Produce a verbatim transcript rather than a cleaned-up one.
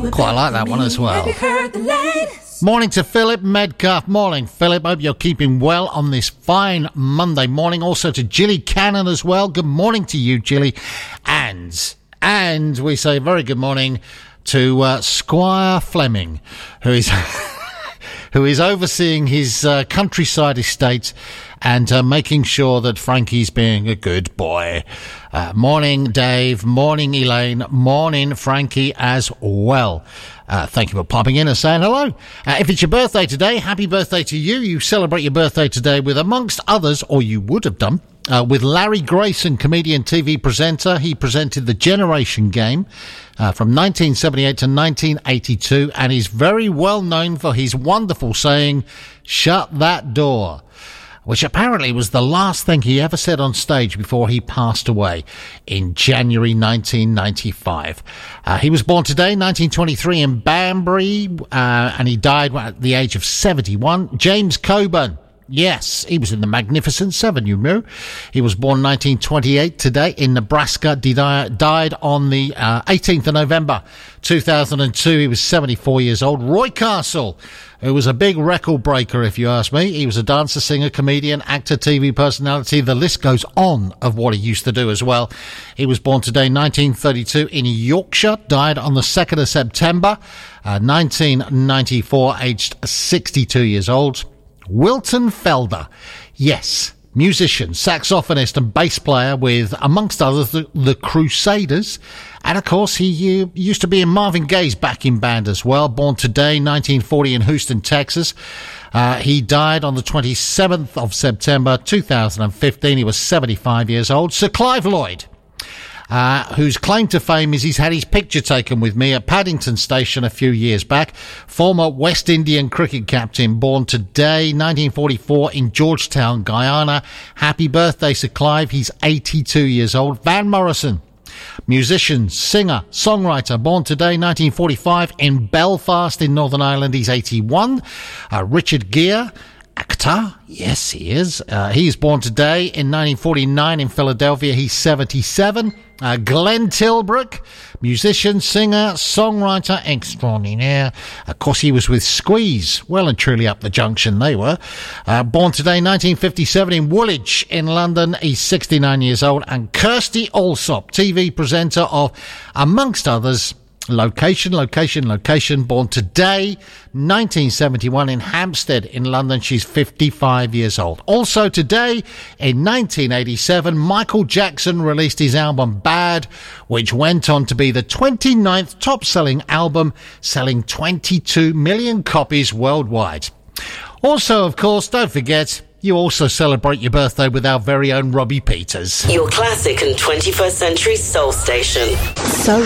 Quite like that one as well. Morning to Philip Medcalf. Morning, Philip. Hope you're keeping well on this fine Monday morning. Also to Gilly Cannon as well. Good morning to you, Gilly. And, and we say very good morning to uh, Squire Fleming, who is... who is overseeing his uh, countryside estate and uh, making sure that Frankie's being a good boy. Uh, morning, Dave. Morning, Elaine. Morning, Frankie as well. Uh, thank you for popping in and saying hello. Uh, if it's your birthday today, happy birthday to you. You celebrate your birthday today with, amongst others, or you would have done, Uh, with Larry Grayson, comedian, T V presenter. He presented The Generation Game uh, from nineteen seventy-eight to nineteen eighty-two, and he's very well known for his wonderful saying, "Shut that door," which apparently was the last thing he ever said on stage before he passed away in January nineteen ninety-five. Uh, he was born today, nineteen twenty-three, in Banbury, uh, and he died at the age of seventy-one. James Coburn. Yes, he was in the Magnificent Seven, you know. He was born nineteen twenty-eight today in Nebraska, died on the uh, eighteenth of November two thousand two. He was seventy-four years old. Roy Castle, who was a big record breaker, if you ask me. He was a dancer, singer, comedian, actor, T V personality. The list goes on of what he used to do as well. He was born today, nineteen thirty-two, in Yorkshire, died on the second of September, uh, nineteen ninety-four, aged sixty-two years old. Wilton Felder, yes, musician, saxophonist and bass player with, amongst others, the, the Crusaders. And, of course, he uh, used to be in Marvin Gaye's backing band as well. Born today, nineteen forty, in Houston, Texas. Uh, he died on the twenty-seventh of September two thousand fifteen. He was seventy-five years old. Sir Clive Lloyd, Uh, whose claim to fame is he's had his picture taken with me at Paddington Station a few years back. Former West Indian cricket captain, born today, nineteen forty-four, in Georgetown, Guyana. Happy birthday, Sir Clive. He's eighty-two years old. Van Morrison, musician, singer, songwriter, born today, nineteen forty-five, in Belfast in Northern Ireland. He's eighty-one. Uh, Richard Gere, actor, yes, he is. Uh, he's born today in nineteen forty-nine in Philadelphia. He's seventy-seven. Uh, Glenn Tilbrook, musician, singer, songwriter extraordinaire. Of course, he was with Squeeze, well and truly up the junction they were. Uh, born today, nineteen fifty-seven, in Woolwich in London. He's sixty-nine years old. And Kirsty Allsop, T V presenter of, amongst others, Location, Location, Location, born today, nineteen seventy-one, in Hampstead in London. She's fifty-five years old. Also today, in nineteen eighty-seven, Michael Jackson released his album Bad, which went on to be the twenty-ninth top-selling album, selling twenty-two million copies worldwide. Also, of course, don't forget, you also celebrate your birthday with our very own Robbie Peters. Your classic and twenty-first century soul station. So